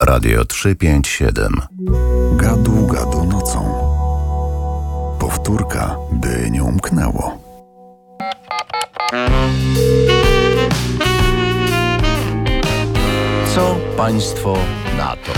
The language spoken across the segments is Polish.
Radio 357. Gadu, gadu nocą. Powtórka, by nie umknęło. Co państwo na to?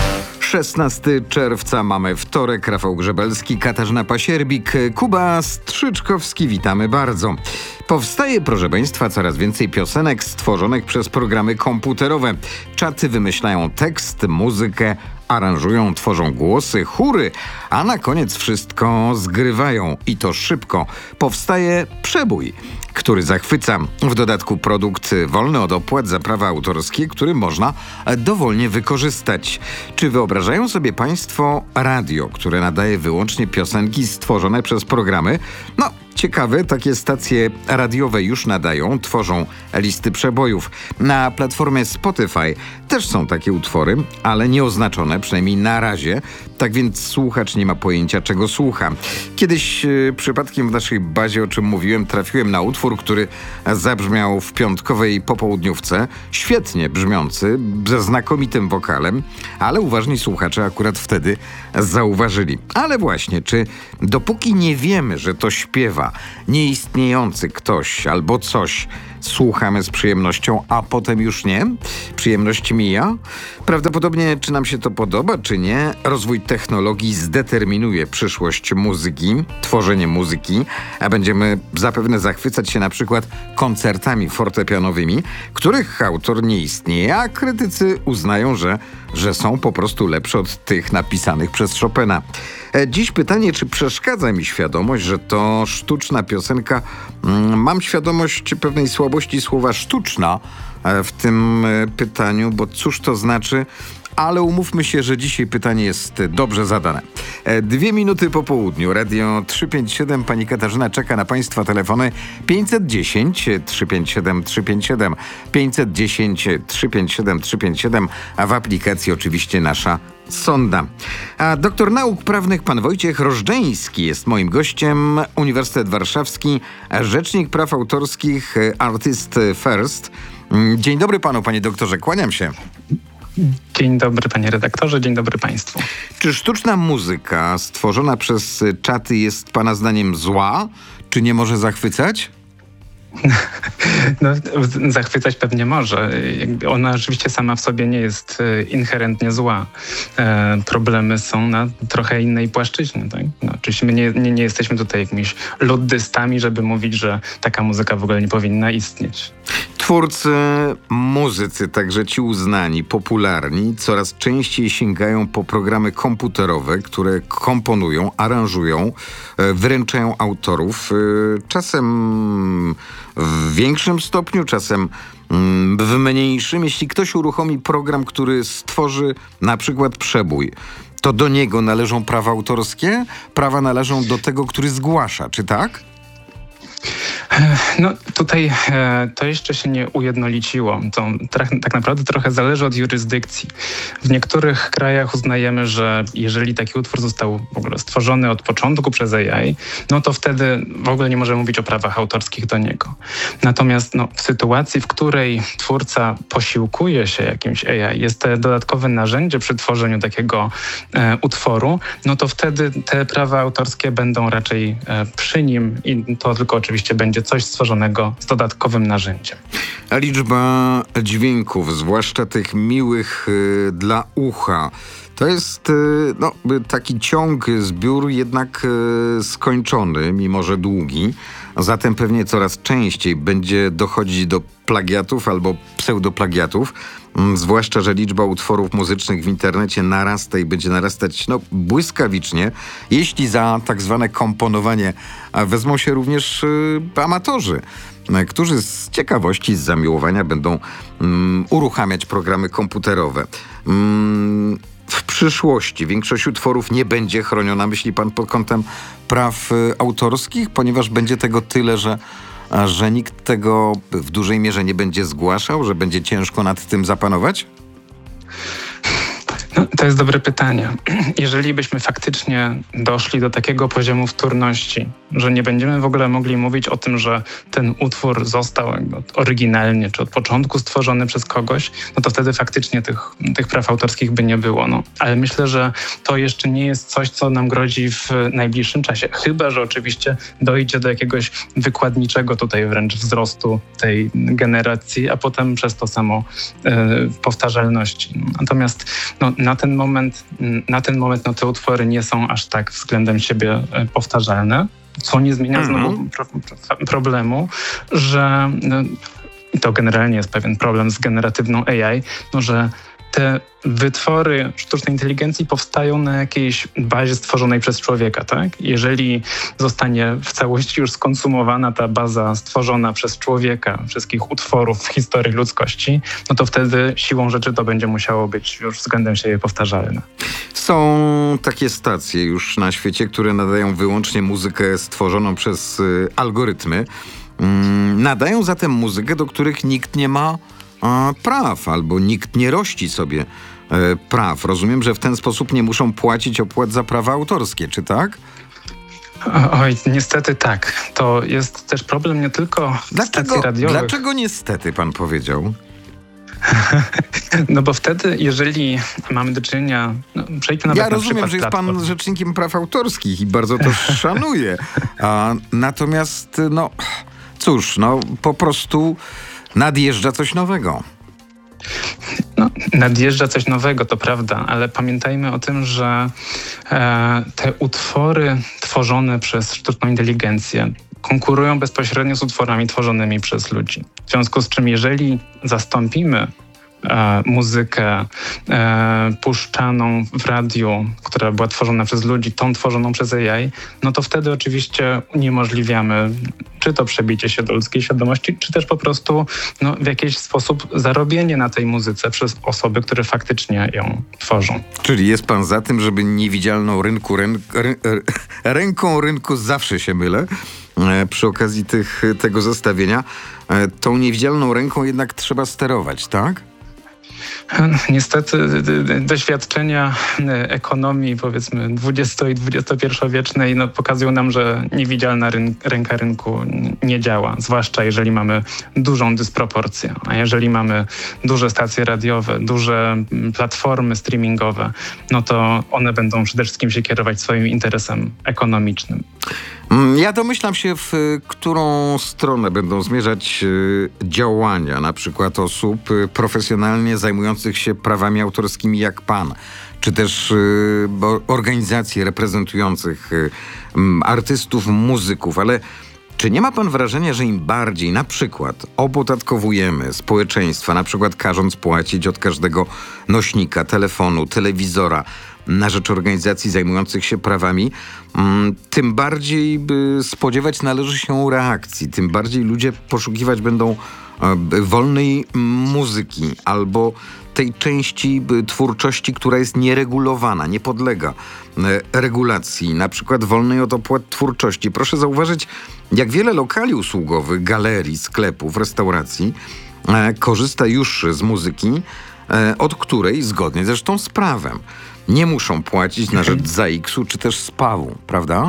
16 czerwca mamy wtorek. Rafał Grzebelski, Katarzyna Pasierbik, Kuba Strzyczkowski. Witamy bardzo. Powstaje, proszę państwa, coraz więcej piosenek stworzonych przez programy komputerowe. Czaty wymyślają tekst, muzykę, aranżują, tworzą głosy, chóry, a na koniec wszystko zgrywają. I to szybko. Powstaje przebój, który zachwyca. W dodatku produkt wolny od opłat za prawa autorskie, który można dowolnie wykorzystać. Czy wyobrażają sobie państwo radio, które nadaje wyłącznie piosenki stworzone przez programy? No, ciekawe, takie stacje radiowe już nadają, tworzą listy przebojów. Na platformie Spotify też są takie utwory, ale nieoznaczone, przynajmniej na razie. Tak więc słuchacz nie ma pojęcia, czego słucha. Kiedyś przypadkiem w naszej bazie, o czym mówiłem, trafiłem na utwór, który zabrzmiał w piątkowej popołudniówce. Świetnie brzmiący, ze znakomitym wokalem, ale uważni słuchacze akurat wtedy zauważyli. Ale właśnie, czy dopóki nie wiemy, że to śpiewa nieistniejący ktoś albo coś, słuchamy z przyjemnością, a potem już nie? Przyjemność mija? Prawdopodobnie, czy nam się to podoba, czy nie, rozwój technologii zdeterminuje przyszłość muzyki, tworzenie muzyki, a będziemy zapewne zachwycać się na przykład koncertami fortepianowymi, których autor nie istnieje, a krytycy uznają, że są po prostu lepsze od tych napisanych przez Chopina. Dziś pytanie, czy przeszkadza mi świadomość, że to sztuczna piosenka. Mam świadomość pewnej słabości słowa sztuczna w tym pytaniu, bo cóż to znaczy, ale umówmy się, że dzisiaj pytanie jest dobrze zadane. 2 minuty po południu, Radio 357, pani Katarzyna czeka na państwa telefony 510 357 357, 510 357 357, a w aplikacji oczywiście nasza sonda. A doktor nauk prawnych pan Wojciech Rożdżeński jest moim gościem. Uniwersytet Warszawski, rzecznik praw autorskich, Artist First. Dzień dobry panu, panie doktorze, kłaniam się. Dzień dobry, panie redaktorze, dzień dobry państwu. Czy sztuczna muzyka stworzona przez czaty jest pana zdaniem zła? Czy nie może zachwycać? No, zachwycać pewnie może. Ona oczywiście sama w sobie nie jest inherentnie zła. Problemy są na trochę innej płaszczyźnie. Tak? No, oczywiście my nie jesteśmy tutaj jakimiś luddystami, żeby mówić, że taka muzyka w ogóle nie powinna istnieć. Twórcy, muzycy, także ci uznani, popularni, coraz częściej sięgają po programy komputerowe, które komponują, aranżują, wyręczają autorów. Czasem w większym stopniu, czasem w mniejszym. Jeśli ktoś uruchomi program, który stworzy na przykład przebój, to do niego należą prawa autorskie? Prawa należą do tego, który zgłasza, czy tak? No tutaj to jeszcze się nie ujednoliciło. To tak naprawdę trochę zależy od jurysdykcji. W niektórych krajach uznajemy, że jeżeli taki utwór został w ogóle stworzony od początku przez AI, no to wtedy w ogóle nie możemy mówić o prawach autorskich do niego. Natomiast w sytuacji, w której twórca posiłkuje się jakimś AI, jest to dodatkowe narzędzie przy tworzeniu takiego utworu, no to wtedy te prawa autorskie będą raczej przy nim i to tylko oczywiście będzie coś stworzonego z dodatkowym narzędziem. A liczba dźwięków, zwłaszcza tych miłych dla ucha, to jest taki ciąg, zbiór jednak skończony, mimo że długi. Zatem pewnie coraz częściej będzie dochodzić do plagiatów albo pseudoplagiatów. Zwłaszcza, że liczba utworów muzycznych w internecie narasta i będzie narastać błyskawicznie, jeśli za tak zwane komponowanie wezmą się również amatorzy, którzy z ciekawości, z zamiłowania będą uruchamiać programy komputerowe. W przyszłości większość utworów nie będzie chroniona, myśli pan, pod kątem praw autorskich, ponieważ będzie tego tyle, że nikt tego w dużej mierze nie będzie zgłaszał, że będzie ciężko nad tym zapanować? No, To jest dobre pytanie. Jeżeli byśmy faktycznie doszli do takiego poziomu wtórności, że nie będziemy w ogóle mogli mówić o tym, że ten utwór został oryginalnie czy od początku stworzony przez kogoś, no to wtedy faktycznie tych praw autorskich by nie było. No. Ale myślę, że to jeszcze nie jest coś, co nam grozi w najbliższym czasie. Chyba że oczywiście dojdzie do jakiegoś wykładniczego tutaj wręcz wzrostu tej generacji, a potem przez to samo powtarzalności. Natomiast na ten moment te utwory nie są aż tak względem siebie powtarzalne, co nie zmienia znowu problemu, że i to generalnie jest pewien problem z generatywną AI, że te wytwory sztucznej inteligencji powstają na jakiejś bazie stworzonej przez człowieka, tak? Jeżeli zostanie w całości już skonsumowana ta baza stworzona przez człowieka, wszystkich utworów w historii ludzkości, no to wtedy siłą rzeczy to będzie musiało być już względem siebie powtarzalne. Są takie stacje już na świecie, które nadają wyłącznie muzykę stworzoną przez algorytmy. Nadają zatem muzykę, do których nikt nie ma praw, albo nikt nie rości sobie praw. Rozumiem, że w ten sposób nie muszą płacić opłat za prawa autorskie, czy tak? Oj, niestety tak. To jest też problem nie tylko stacji radiowych. Dlaczego niestety pan powiedział? No bo wtedy, jeżeli mamy do czynienia... przejdźmy nawet ja rozumiem, że jest pan rzecznikiem praw autorskich i bardzo to szanuję. Natomiast, po prostu nadjeżdża coś nowego. Nadjeżdża coś nowego, to prawda, ale pamiętajmy o tym, że te utwory tworzone przez sztuczną inteligencję konkurują bezpośrednio z utworami tworzonymi przez ludzi. W związku z czym, jeżeli zastąpimy muzykę puszczaną w radiu, która była tworzona przez ludzi, tą tworzoną przez AI, no to wtedy oczywiście uniemożliwiamy czy to przebicie się do ludzkiej świadomości, czy też po prostu w jakiś sposób zarobienie na tej muzyce przez osoby, które faktycznie ją tworzą. Czyli jest pan za tym, żeby niewidzialną ręką rynku, zawsze się mylę, przy okazji tego zestawienia, tą niewidzialną ręką jednak trzeba sterować, tak? Niestety doświadczenia ekonomii, powiedzmy, XX i XXI-wiecznej pokazują nam, że niewidzialna ręka rynku nie działa, zwłaszcza jeżeli mamy dużą dysproporcję. A jeżeli mamy duże stacje radiowe, duże platformy streamingowe, no to one będą przede wszystkim się kierować swoim interesem ekonomicznym. Ja domyślam się, w którą stronę będą zmierzać działania, na przykład osób profesjonalnie zajmujących się prawami autorskimi jak pan, czy też organizacji reprezentujących artystów, muzyków, ale czy nie ma pan wrażenia, że im bardziej na przykład opodatkowujemy społeczeństwa, na przykład każąc płacić od każdego nośnika, telefonu, telewizora na rzecz organizacji zajmujących się prawami, tym bardziej spodziewać należy się reakcji, tym bardziej ludzie poszukiwać będą wolnej muzyki albo tej części twórczości, która jest nieregulowana, nie podlega regulacji, na przykład wolnej od opłat twórczości. Proszę zauważyć, jak wiele lokali usługowych, galerii, sklepów, restauracji korzysta już z muzyki, od której, zgodnie zresztą z prawem, nie muszą płacić na rzecz ZAX-u czy też SPAW-u, prawda?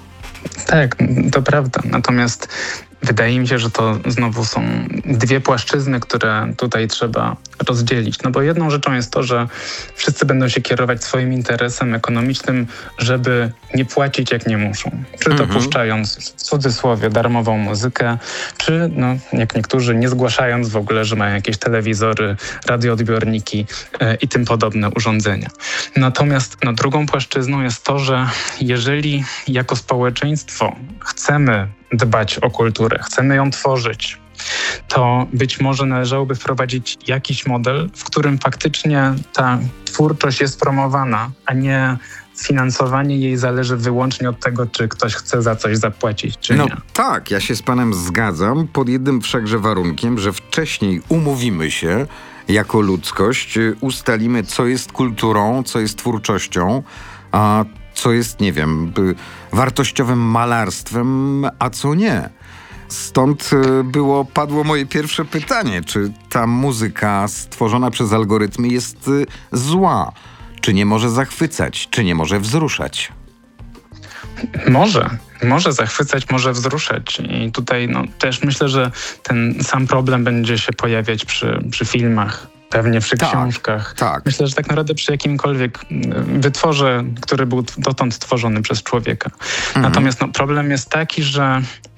Tak, to prawda. Natomiast wydaje mi się, że to znowu są dwie płaszczyzny, które tutaj trzeba rozdzielić. Bo jedną rzeczą jest to, że wszyscy będą się kierować swoim interesem ekonomicznym, żeby nie płacić jak nie muszą. Czy to puszczając w cudzysłowie darmową muzykę, czy jak niektórzy nie zgłaszając w ogóle, że mają jakieś telewizory, radioodbiorniki i tym podobne urządzenia. Natomiast drugą płaszczyzną jest to, że jeżeli jako społeczeństwo chcemy dbać o kulturę, chcemy ją tworzyć, to być może należałoby wprowadzić jakiś model, w którym faktycznie ta twórczość jest promowana, a nie finansowanie jej zależy wyłącznie od tego, czy ktoś chce za coś zapłacić, czy nie. Tak, ja się z panem zgadzam, pod jednym wszakże warunkiem, że wcześniej umówimy się jako ludzkość, ustalimy, co jest kulturą, co jest twórczością, a co jest, wartościowym malarstwem, a co nie. Stąd padło moje pierwsze pytanie, czy ta muzyka stworzona przez algorytmy jest zła? Czy nie może zachwycać? Czy nie może wzruszać? Może zachwycać, może wzruszać. I tutaj też myślę, że ten sam problem będzie się pojawiać przy filmach, pewnie przy książkach. Tak. Myślę, że tak naprawdę przy jakimkolwiek wytworze, który był dotąd tworzony przez człowieka. Natomiast problem jest taki, że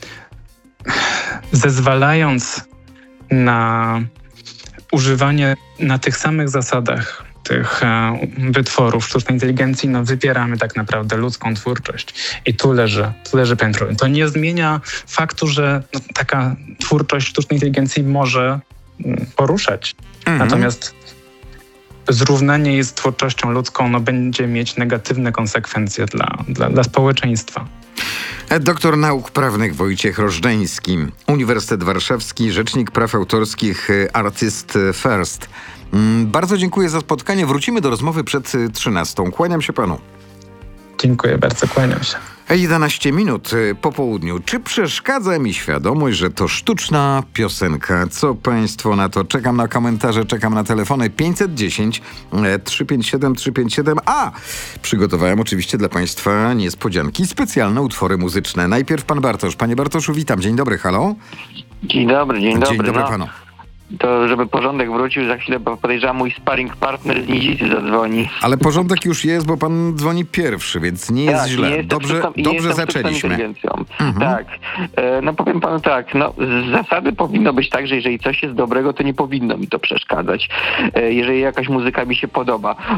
zezwalając na używanie na tych samych zasadach tych wytworów sztucznej inteligencji, wypieramy tak naprawdę ludzką twórczość. I tu leży piętro. To nie zmienia faktu, że taka twórczość sztucznej inteligencji może poruszać. Natomiast zrównanie jej z twórczością ludzką będzie mieć negatywne konsekwencje dla społeczeństwa. Doktor nauk prawnych Wojciech Rożdeński, Uniwersytet Warszawski, Rzecznik Praw Autorskich, Artist First. Bardzo dziękuję za spotkanie. Wrócimy do rozmowy przed 13:00. Kłaniam się panu. Dziękuję bardzo, kłaniam się. 11 minut po południu. Czy przeszkadza mi świadomość, że to sztuczna piosenka? Co państwo na to? Czekam na komentarze, czekam na telefony 510 357 357. A! Przygotowałem oczywiście dla państwa niespodzianki, specjalne utwory muzyczne. Najpierw pan Bartosz. Panie Bartoszu, witam. Dzień dobry, halo. Dzień dobry. Dzień dobry panu. To żeby porządek wrócił, za chwilę podejrzewam mój sparring partner z Nidzicy zadzwoni. Ale porządek już jest, bo pan dzwoni pierwszy, więc nie jest źle. Dobrze zaczęliśmy. Tak. Powiem panu tak, z zasady powinno być tak, że jeżeli coś jest dobrego, to nie powinno mi to przeszkadzać. Jeżeli jakaś muzyka mi się podoba.